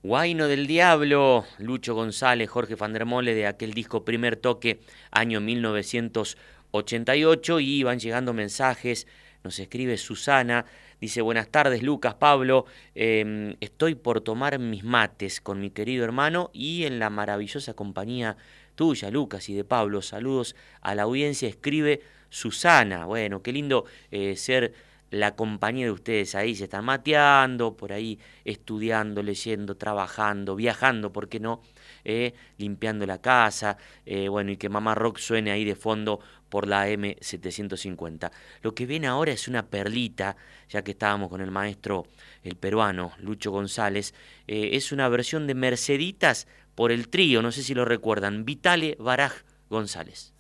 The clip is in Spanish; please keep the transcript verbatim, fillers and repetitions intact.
Guayno del Diablo, Lucho González, Jorge Van der Mole, de aquel disco Primer Toque, año mil novecientos ochenta y ocho, y van llegando mensajes. Nos escribe Susana, dice: buenas tardes Lucas, Pablo, eh, estoy por tomar mis mates con mi querido hermano y en la maravillosa compañía tuya, Lucas, y de Pablo. Saludos a la audiencia, escribe Susana. Bueno, qué lindo eh, ser la compañía de ustedes ahí. Se están mateando, por ahí estudiando, leyendo, trabajando, viajando, ¿por qué no? Eh, limpiando la casa, eh, bueno, y que Mamá Rock suene ahí de fondo por la M setecientos cincuenta. Lo que viene ahora es una perlita, ya que estábamos con el maestro, el peruano, Lucho González. Eh, es una versión de Merceditas por el trío, no sé si lo recuerdan, Vitale Baraj González.